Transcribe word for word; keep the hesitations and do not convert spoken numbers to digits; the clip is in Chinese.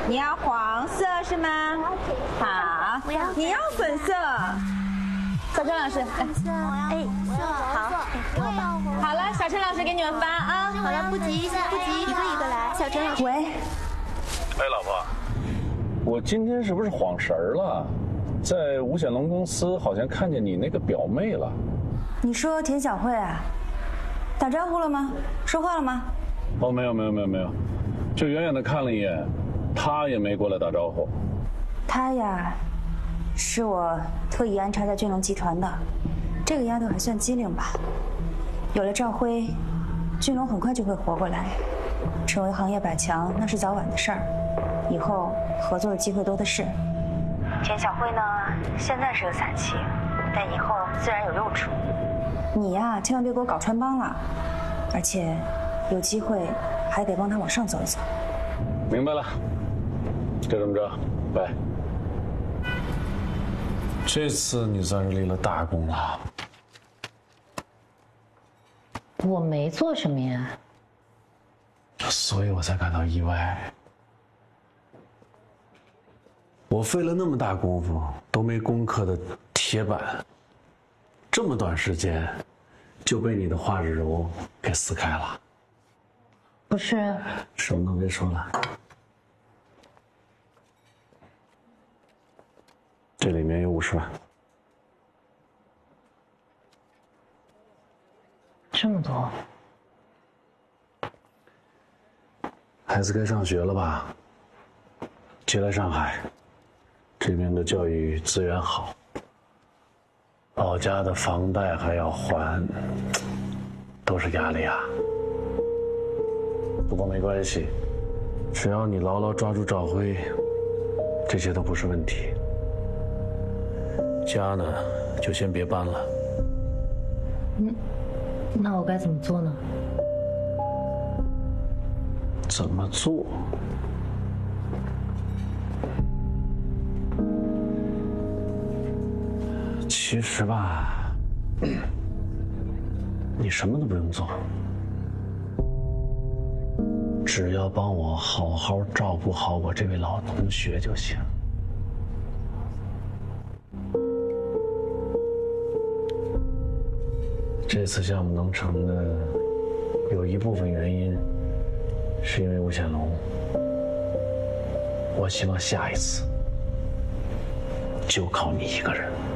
你要黄色是吗？好， 我要你要粉色。小陈老师， 粉色，哎，好，给我吧。 好了，小陈老师给你们发啊。 好了，不急不急，一个一个来。小陈老师， 喂， 哎，老婆，我今天是不是晃神儿了？在吴显龙公司好像看见你那个表妹了。 你说田小慧啊？打招呼了吗？说话了吗？ 哦，没有没有没有没有，就远远的看了一眼，她也没过来打招呼。 她呀，是我特意安插在俊龙集团的，这个丫头还算机灵吧。有了赵辉，俊龙很快就会活过来，成为行业百强那是早晚的事儿，以后合作的机会多的是。田小慧呢，现在是个散棋，但以后自然有用处。你呀，千万别给我搞穿帮了，而且有机会还得帮他往上走一走。 明白了，就这么着，拜。这次你算是立了大功了。 我没做什么呀， 所以我才感到意外。我费了那么大功夫都没攻克的铁板，这么短时间就被你的画纸柔给撕开了。 不是， 什么都别说了，这里面有五十万。 这么多？ 孩子该上学了吧？接来上海，这边的教育资源好，老家的房贷还要还，都是压力啊。不过没关系，只要你牢牢抓住赵辉，这些都不是问题。家呢，就先别搬了。 嗯，那我该怎么做呢？ 怎么做？其实吧，你什么都不用做，只要帮我好好照顾好我这位老同学就行。这次项目能成的，有一部分原因是因为吴显龙。我希望下一次就靠你一个人。